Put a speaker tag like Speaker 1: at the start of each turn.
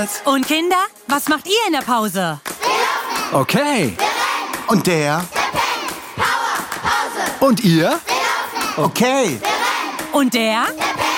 Speaker 1: gerettet.
Speaker 2: Und Kinder, was macht ihr in der Pause?
Speaker 1: Okay.
Speaker 3: Und der?
Speaker 1: Und ihr?
Speaker 3: Okay.
Speaker 2: Und der?
Speaker 4: Der